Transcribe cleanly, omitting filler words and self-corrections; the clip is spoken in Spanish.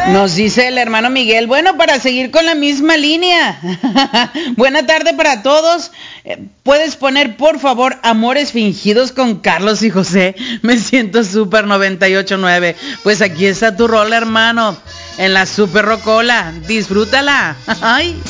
Nos dice el hermano Miguel, bueno, para seguir con la misma línea. Buena tarde para todos. ¿Puedes poner, por favor, Amores Fingidos con Carlos y José? Me siento súper 98.9. Pues aquí está tu rola, hermano, en la Super Rocola. Disfrútala. Ay.